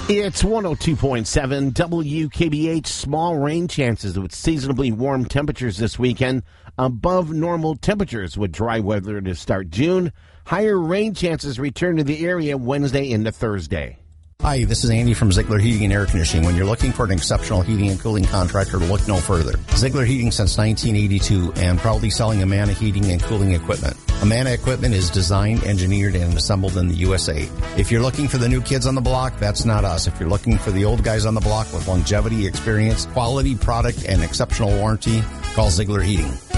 It's 102.7 WKBH. Small rain chances with seasonably warm temperatures this weekend. Above normal temperatures with dry weather to start June. Higher rain chances return to the area Wednesday into Thursday. Hi, this is Andy from Ziegler Heating and Air Conditioning. When you're looking for an exceptional heating and cooling contractor, look no further. Ziegler Heating since 1982 and proudly selling Amana heating and cooling equipment. Amana equipment is designed, engineered, and assembled in the USA. If you're looking for the new kids on the block, that's not us. If you're looking for the old guys on the block with longevity, experience, quality product, and exceptional warranty, call Ziegler Heating.